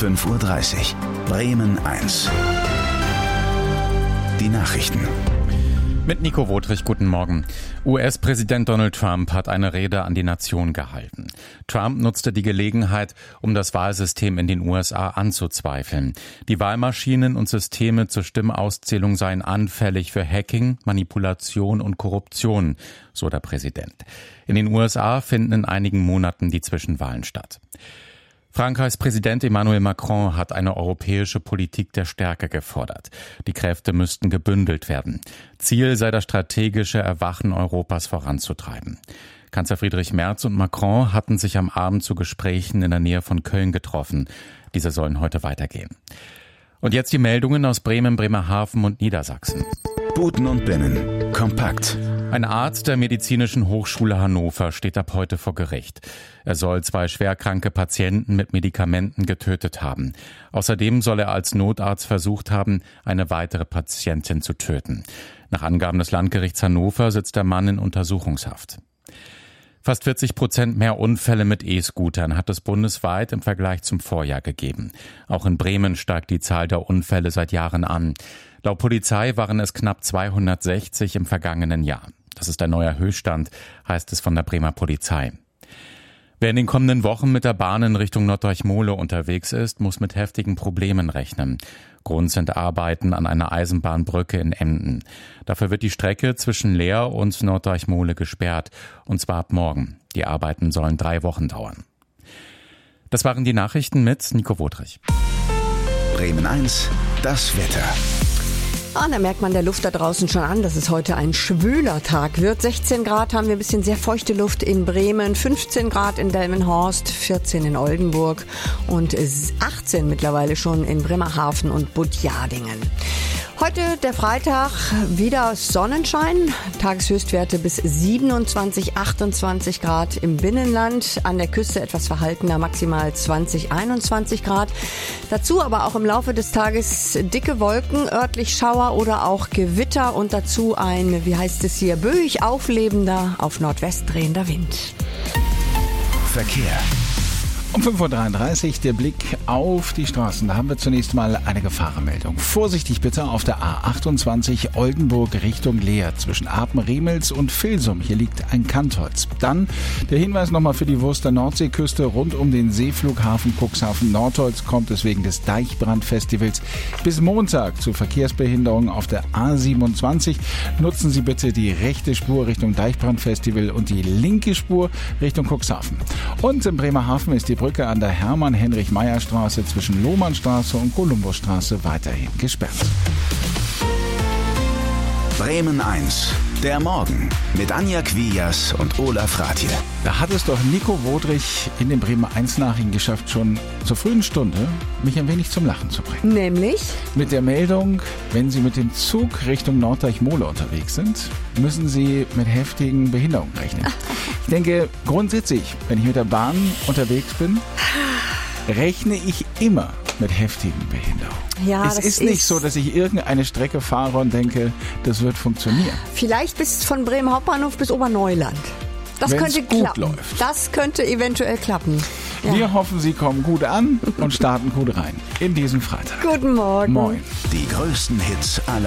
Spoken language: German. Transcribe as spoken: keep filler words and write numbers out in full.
fünf Uhr dreißig. Bremen eins. Die Nachrichten. Mit Nico Wotrich, guten Morgen. U S-Präsident Donald Trump hat eine Rede an die Nation gehalten. Trump nutzte die Gelegenheit, um das Wahlsystem in den U S A anzuzweifeln. Die Wahlmaschinen und Systeme zur Stimmauszählung seien anfällig für Hacking, Manipulation und Korruption, so der Präsident. In den U S A finden in einigen Monaten die Zwischenwahlen statt. Frankreichs Präsident Emmanuel Macron hat eine europäische Politik der Stärke gefordert. Die Kräfte müssten gebündelt werden. Ziel sei das strategische Erwachen Europas voranzutreiben. Kanzler Friedrich Merz und Macron hatten sich am Abend zu Gesprächen in der Nähe von Köln getroffen. Diese sollen heute weitergehen. Und jetzt die Meldungen aus Bremen, Bremerhaven und Niedersachsen. Buten und Binnen. Kompakt. Ein Arzt der Medizinischen Hochschule Hannover steht ab heute vor Gericht. Er soll zwei schwerkranke Patienten mit Medikamenten getötet haben. Außerdem soll er als Notarzt versucht haben, eine weitere Patientin zu töten. Nach Angaben des Landgerichts Hannover sitzt der Mann in Untersuchungshaft. Fast vierzig Prozent mehr Unfälle mit E-Scootern hat es bundesweit im Vergleich zum Vorjahr gegeben. Auch in Bremen steigt die Zahl der Unfälle seit Jahren an. Laut Polizei waren es knapp zweihundertsechzig im vergangenen Jahr. Das ist ein neuer Höchststand, heißt es von der Bremer Polizei. Wer in den kommenden Wochen mit der Bahn in Richtung Norddeich-Mohle unterwegs ist, muss mit heftigen Problemen rechnen. Grund sind Arbeiten an einer Eisenbahnbrücke in Emden. Dafür wird die Strecke zwischen Leer und Norddeich-Mohle gesperrt, und zwar ab morgen. Die Arbeiten sollen drei Wochen dauern. Das waren die Nachrichten mit Nico Wotrich. Bremen eins, das Wetter. Ah, da merkt man der Luft da draußen schon an, dass es heute ein schwüler Tag wird. sechzehn Grad haben wir, ein bisschen sehr feuchte Luft in Bremen, fünfzehn Grad in Delmenhorst, vierzehn in Oldenburg und achtzehn mittlerweile schon in Bremerhaven und Budjadingen. Heute der Freitag, wieder Sonnenschein, Tageshöchstwerte bis siebenundzwanzig, achtundzwanzig Grad im Binnenland, an der Küste etwas verhaltener, maximal zwanzig, einundzwanzig Grad. Dazu aber auch im Laufe des Tages dicke Wolken, örtlich Schauer oder auch Gewitter und dazu ein, wie heißt es hier, böig auflebender, auf Nordwest drehender Wind. Verkehr. Um fünf Uhr dreiunddreißig der Blick auf die Straßen. Da haben wir zunächst mal eine Gefahrenmeldung. Vorsichtig bitte auf der A achtundzwanzig Oldenburg Richtung Leer zwischen Apen-Riemels und Vilsum. Hier liegt ein Kantholz. Dann der Hinweis nochmal für die Wurster Nordseeküste rund um den Seeflughafen Cuxhaven. Nordholz kommt es wegen des Deichbrandfestivals bis Montag zu Verkehrsbehinderungen auf der A siebenundzwanzig. Nutzen Sie bitte die rechte Spur Richtung Deichbrandfestival und die linke Spur Richtung Cuxhaven. Und in Bremerhaven ist die Brücke an der Hermann-Heinrich-Meyer-Straße zwischen Lohmannstraße und Kolumbusstraße weiterhin gesperrt. Bremen eins, der Morgen mit Anja Quias und Olaf Rathje. Da hat es doch Nico Wotrich in den Bremen eins Nachrichten geschafft, schon zur frühen Stunde mich ein wenig zum Lachen zu bringen. Nämlich? Mit der Meldung, wenn Sie mit dem Zug Richtung Norddeich-Mohle unterwegs sind, müssen Sie mit heftigen Behinderungen rechnen. Ich denke, grundsätzlich, wenn ich mit der Bahn unterwegs bin, rechne ich immer mit heftigen Behinderungen. Ja, es das ist nicht ist so, dass ich irgendeine Strecke fahre und denke, das wird funktionieren. Vielleicht bis von Bremen Hauptbahnhof bis Oberneuland. Das Wenn's könnte gut klappen. läuft. Das könnte eventuell klappen. Ja. Wir hoffen, Sie kommen gut an und starten gut rein in diesen Freitag. Guten Morgen. Moin. Die größten Hits aller